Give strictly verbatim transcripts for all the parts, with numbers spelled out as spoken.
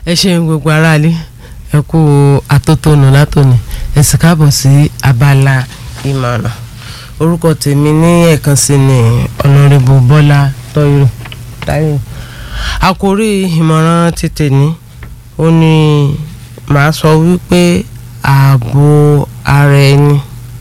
ẹ ṣeun gbogbo aráalé ẹ kú atótónu látòní ẹ sì káàbọ̀ sí abala ìmọ̀ràn. Orúkọ tèmi ní ẹ̀kan sí ni Honorable Bọ́lá Tọ́yìrò Táyọ̀. Àkòrí ìmọ̀ràn ti tèmi ó ní màá sọ wípé ààbò ara ẹni,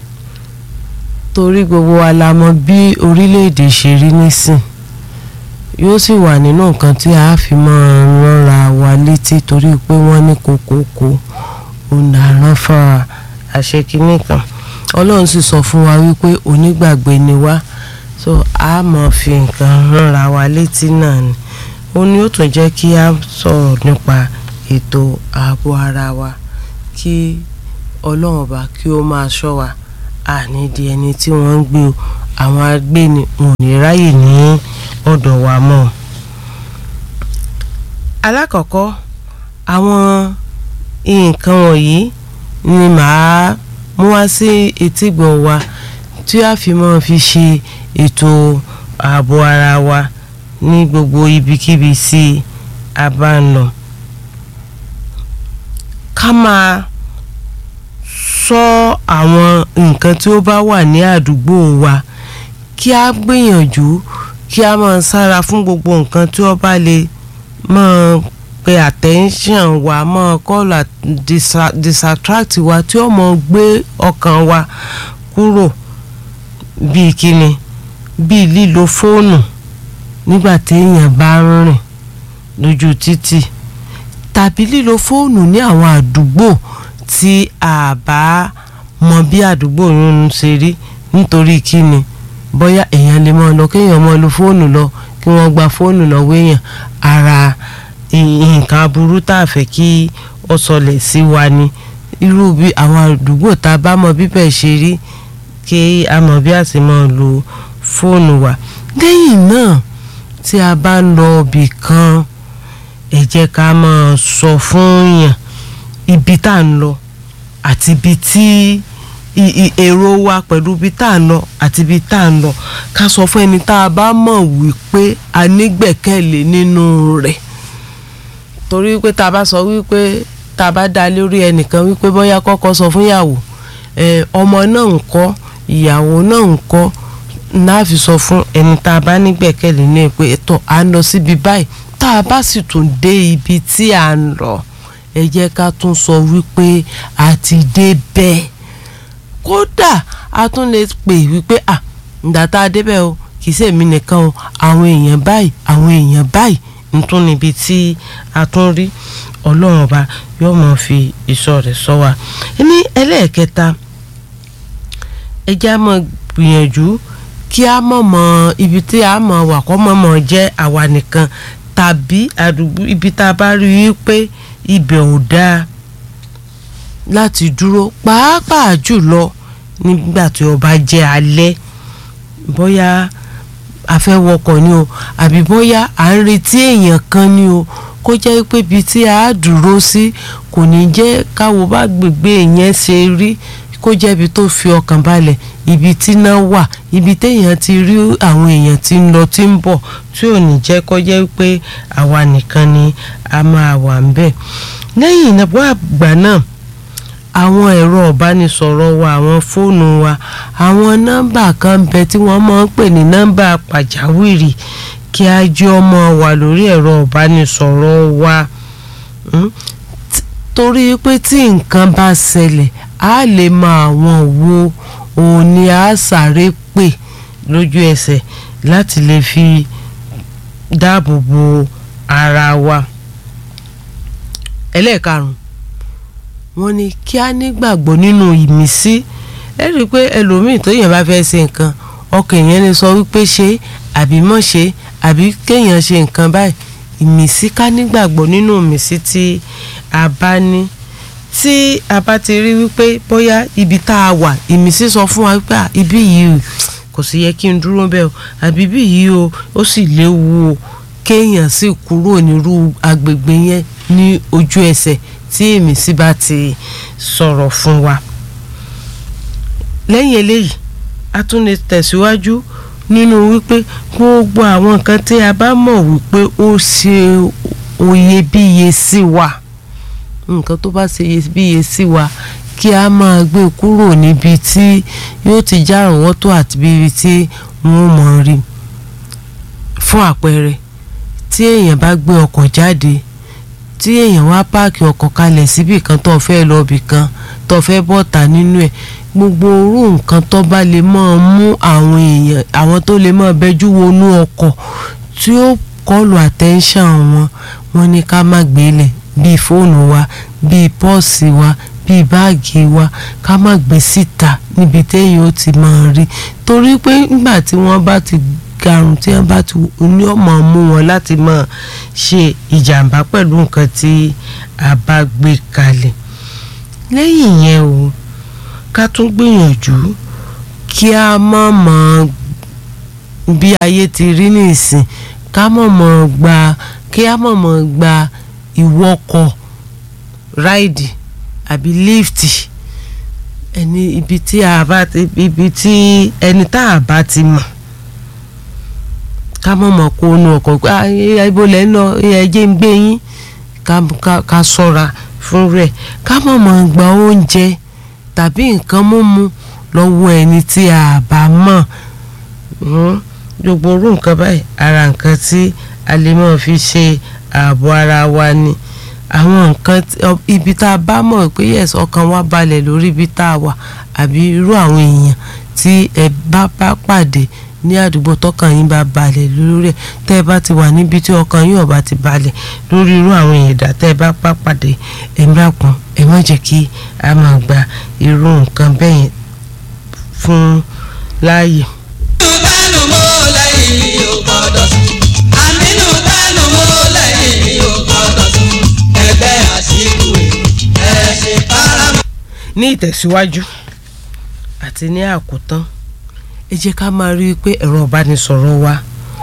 torí gbogbo wa la mọ̀ bí orílẹ̀-èdè ṣe rí nísìn, yóò sì wà nínú nǹkan tí a fi máa ránra wa létí torí pé wọ́n ní kókókó òun àrán fara àṣekínní kan. Ọlọ́run sì sọ fún wa wípé onígbàgbé ni wá, so a máa fi nǹkan ránra wa létí náà ni. Ó ní ó tún jẹ́ kí a sọ̀rọ̀ nípa ètò ààbò ara wa, kí Ọlọ́run bá kí ó máa ṣọ́ wa, àní di ẹni tí wọ́n ń gbé o, àwọn agbéni wọn ò ní ráyè ní ọ̀dọ̀ wa mọ́. Alákọ̀ọ́kọ́, àwọn nǹkan wọ̀nyí ni màá mú wá sí etígbọ̀ọ́ wa tí a fi máa fi ṣe ètò ààbò ara wa ní gbogbo ibikíbi tí a bá ń lọ. Ká máa sọ àwọn nǹkan tí ó bá wà ní àdúgbò wa, kí a gbìyànjú kí a máa sára fún gbogbo nǹkan tí ó bá lè máa pe attention wa, máa call distract wa, tí ó máa gbé ọkàn wa kúrò, bíi kíni, bíi lílo fóònù nígbà tí èèyàn bá ń rìn lójú títì, tàbí lílo fóònù ní àwọn àdúgbò tí a bá mọ bí àdúgbò yín ṣe rí. Nítorí kíni, bóyá èèyàn lè máa lọ kéèyàn máa lo fóònù lọ kí wọ́n gba fóònù lọ́wọ́ èèyàn, ara nǹkan aburú tá a fẹ́ kí ó sọlẹ̀ sí wa ni. Irú bí àwọn àdúgbò tá a bá mọ bíbẹ̀ ṣe rí, kí a mọ bí a sì máa lo fóònù wa. Lẹ́yìn náà, tí a bá ń lọ ibì kan, ẹ jẹ́ ká máa sọ fún yàn ibi tá à ń lọ àti ibi tí èrò wa pẹ̀lú ibi tá à ń lọ àti ibi tá à ń lọ. Ká sọ fún ẹni tá a bá mọ̀ wípé a nígbẹ̀kẹ̀lé nínú rẹ̀. Torí pé tá a bá sọ wípé tá a bá dá lórí ẹnìkan wípé bóyá kọ́kọ́ sọ fún ìyàwó, ọmọ náà ń kọ́, ìyàwó náà ń kọ́, náà fi sọ fún ẹni tá a bá nígbẹ̀kẹ̀lé ní pé ẹ̀tọ́ à ń lọ síbi báyìí. Tá a bá sì tún dé ibi tí à ń lọ, ẹ jẹ́ ká tún sọ wípé a ti dé bẹ́ẹ̀. Kódà a tún lè pè wípé à ǹdà tá a débẹ̀ o, kì í ṣe èmi nìkan o, àwọn èèyàn báyìí àwọn èèyàn báyìí ń tún níbi tí a tún rí. Ọlọ́run ọba yóò máa fi ìṣọ́ rẹ̀ ṣọ́ wa. Ní ẹlẹ́ẹ̀kẹta, ẹ jẹ́ á máa gbìyànjú kí a mọ̀ mọ́ ibi tí a mọ̀ wà kọ́ mọ̀ mọ́ jẹ́ àwa nìkan, tàbí àdúgbò ibi tá a bá rí i pé ibẹ̀ ò dáa láti dúró, pàápàá jùlọ nígbà tí ó bá jẹ́ alẹ́. Bóyá a fẹ́ wọkọ̀ ni o, àbí bóyá à ń retí èèyàn kan ni o, kó jẹ́ pé ibi tí a dúró sí kò ní jẹ́ káwo bá gbègbè yẹn ṣe rí, kó jẹ́ ibi tó fi ọkàn balẹ̀, ibi tí náà wà, ibi téèyàn ti rí àwọn èèyàn tí ń lọ tí ń bọ̀, tí ò ní jẹ́ kó jẹ́ pé àwa nìkan ni a máa wà ń bẹ̀. Lẹ́yìn ìgbà náà, àwọn ẹ̀rọ ìbánisọ̀rọ̀ wa, àwọn fóònù wa, àwọn nọ́mbà kan bẹ tí wọ́n máa ń pè ní nọ́mbà pàjáwìrì, kí a jẹ́ ọmọ wa lórí ẹ̀rọ ìbánisọ̀rọ̀ wa. Torí pé tí nǹkan bá ṣẹlẹ̀, a lè mọ àwọn wo òun ni a sáré pè lójú ẹsẹ̀ láti lè fi dáàbò bo ara wa. Ẹlẹ́ẹ̀karùn-ún, wọ́n ní kí a nígbàgbọ́ nínú ìmísí. Ẹ rí i pé ẹlòmíì tó yẹn bá fẹ́ ṣe nǹkan, ọkàn èèyàn lè sọ wípé ṣe àbí mọ̀ ṣe, àbí kéèyàn ṣe nǹkan báyìí. Ìmísí, ká nígbàgbọ́ nínú ìmísí tí a bá ní. Tí a bá ti rí wípé bóyá ibi tá a wà, ìmísí sọ fún wa wípé ibi yìí kò sì yẹ kí n dúró bẹ́ẹ̀ o, àbí ibi yìí o ó sì léwu o, kéèyàn sì kúrò nírú agbègbè yẹn ní ojú ẹsẹ̀ tí ìmísí bá ti sọ̀rọ̀ fún wa. Lẹ́yìn eléyìí, a tún lè tẹ̀síwájú nínú wípé gbogbo àwọn nǹkan tí a bá mọ̀ wípé ó ṣe oyebíye sí wa nǹkan tó bá ṣe iyebíye sí wa kí a máa gbé kúrò níbi tí yóò ti járànwọ́tò àti ibi tí wọ́n mọ̀ rí. Fún àpẹẹrẹ, tí èèyàn bá gbé ọkọ̀ jáde tí èèyàn wá páàkì ọkọ̀ kalẹ̀ síbì kan tó fẹ́ lọ bì kan tó fẹ́ bọ́ta nínú ẹ̀, gbogbo orú nǹkan tó bá lè máa mú àwọn èèyàn àwọn tó lè máa bẹjú wọnú ọkọ̀ tí ó kọlù attention wọn wọ́n ní ká má gbélé bíi fóònù wa bíi pọ́ọ̀sì wa bíi báàgì wa ká má gbé síta níbi téèyàn ó ti máa rí, torí pé nígbà tí wọ́n bá ti garun tí wọ́n bá ti ní ọmọ mú wọn láti máa ṣe ìjàmbá pẹ̀lú nǹkan tí a bá gbé kalẹ̀. Lẹ́yìn yẹn o ká tún gbìyànjú kí a má mọ̀ bí ayé ti rí nísìn ká má mọ̀ gba kí a má mọ̀ gba ìwọkọ̀ ráìdì àbí lífti ẹni ibi tí a bá ti ibi tí ẹni tá a bá ti mọ̀ ká mọ̀ mọ̀ kó nu ọkọ̀ pé ibo lẹ́ ń lọ ẹjẹ́ ń gbé yín ká ṣọ́ra fún rẹ̀ ká mọ̀ mọ̀ gba oúnjẹ tàbí nǹkan mímu lọ́wọ́ ẹni tí a bá mọ̀. Gbogbo orú nǹkan báyìí ara nǹkan tí a lè máa fi ṣe ààbò ara wa ni. Àwọn nǹkan ibi tá a bá mọ̀ pé yes ọkàn wa balẹ̀ lórí ibi tá a wà àbí irú àwọn èèyàn tí ẹ bá bá pàdé ní àdúgbò tọkàn yín bá balẹ̀ lórí ẹ̀ tẹ́ ẹ bá ti wà níbi tí ọkàn yín ò bá ti balẹ̀ lórí irú àwọn èèyàn dà tẹ́ ẹ bá bá pàdé ẹ dákun ẹ má jẹ́ kí a máa gba irú nǹkan bẹ́yẹn fún láàyè. Ní ìtẹ̀síwájú àti ní àkótán ẹ jẹ́ ká máa rí i pé ẹ̀rọ ìbánisọ̀rọ̀ wa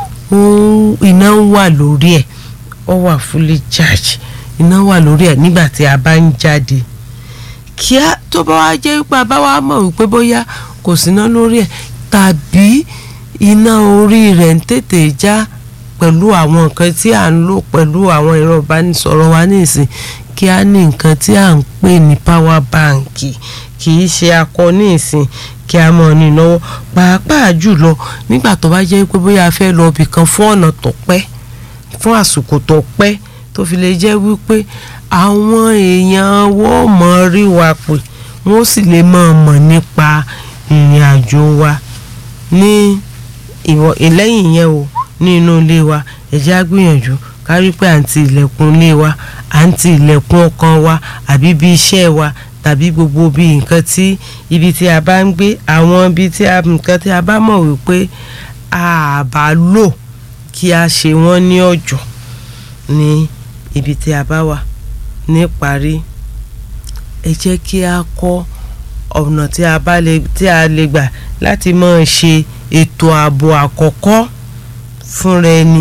iná ń wà lórí ẹ̀ ó wà fully charge iná wà lórí ẹ̀ nígbà tí a bá ń jáde kí á tó bá wá jẹ́ wípé a bá wá mọ̀ wípé bóyá kò síná lórí ẹ̀ tàbí iná orí rẹ̀ ń tètè já pẹ̀lú àwọn nǹkan tí à ń lò pẹ̀lú àwọn ẹ̀rọ ìbánisọ̀rọ̀ wa nísìn kí á ní nǹkan tí à ń pè ní power bank kì í ṣe akọ nísìn kí a mọ̀ ní lọ́wọ́ pàápàá jùlọ nígbà tó bá jẹ́ pé bóyá a fẹ́ lọ ibì kan fún ọ̀nà tó pẹ́ fún àsìkò tó pẹ́ tó fi lè jẹ́ wípé àwọn èèyàn wọ́n mọ̀ rí wa pé wọ́n sì lè mọ̀ mọ̀ nípa ìrìn àjò wa ní ìwọ̀ ìlẹ́yìn yẹn o ní inú ilé wa ẹ jẹ́ á gbìyànjú ká rí pé à ń ti ilẹ̀kùn ilé wa à ń ti ilẹ̀kùn ọkàn wa àbí bí iṣẹ́ wa tàbí gbogbo bí nǹkan tí ibi tí a bá ń gbé àwọn ibi tí a nǹkan tí a bá mọ̀ wípé a bá lò kí a ṣe wọ́n ní ọ̀jọ̀ ní ibi tí a bá wà. Níparí ẹ jẹ́ kí a kọ́ ọ̀nà tí a bá lè tí a lè gbà láti máa ṣe ètò ààbò àkọ́kọ́ fúnra ẹni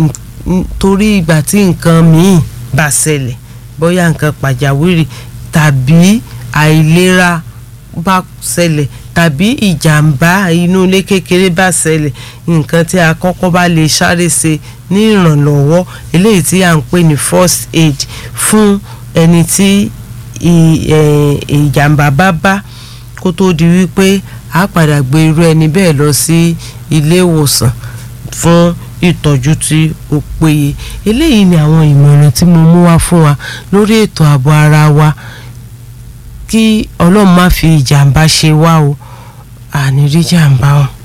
torí ìgbà tí nǹkan míì bá ṣẹlẹ̀ bóyá nǹkan pàjáwìrì tàbí àìlera bá ṣẹlẹ̀ tàbí ìjàmbá inú ilé kékeré bá ṣẹlẹ̀ nǹkan tí a kọ́kọ́ bá lè sáré ṣe ní ìrànlọ́wọ́ eléyìí tí à ń pè ní first aid fún ẹni tí ìjàmbá bá bá kó tó di wípé a padà gbé irú ẹni bẹ́ẹ̀ lọ sí ilé ìwòsàn fún ìtọ́jú tí ó péye. Eléyìí ni àwọn ìmọ̀ràn tí mo mú wá fún wa lórí ètò ààbò ara wa kí Ọlọ́run má fi ìjàmbá ṣe wá o àní rí jàmbá o.